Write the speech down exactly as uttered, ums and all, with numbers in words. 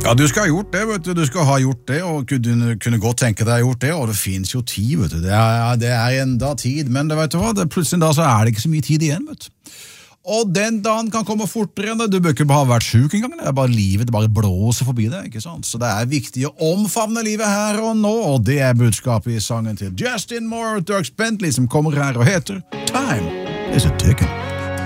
Ja, du skal ha gjort det, vet du. Du skal ha gjort det, og kunne, kunne godt tenke deg å ha gjort det, og det finnes jo tid, vet du. Det er, det er enda tid, men det vet du hva, det, plutselig da så er det ikke så mye tid igjen, vet du. Og den dagen kan komme fortere enn det. Du bør ikke ha vært syk en gang, det er bare livet, det bare blåser forbi det, ikke sant? Så det er viktig å omfavne livet her og nå, og det er budskapet i sangen til Justin Moore og Dierks Bentley som kommer her og heter Time is a Ticking.